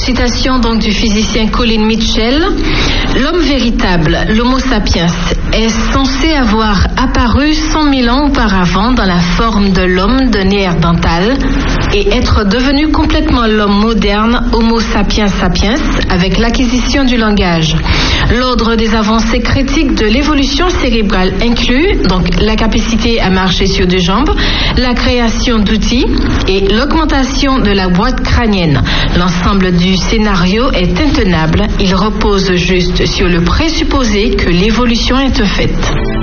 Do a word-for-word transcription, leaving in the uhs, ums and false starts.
Citation donc du physicien Colin Mitchell. L'homme véritable, l'Homo sapiens, est censé avoir apparu cent mille ans auparavant dans la forme de l'homme de Néerdantal et être devenu complètement l'homme moderne, Homo sapiens sapiens, avec l'acquisition du langage. L'ordre des avancées critiques de l'évolution cérébrale inclut donc la capacité à marcher sur deux jambes, la création d'outils et l'augmentation de la boîte crânienne. L'ensemble du scénario est intenable. Il repose juste sur le présupposé que l'évolution est un fait.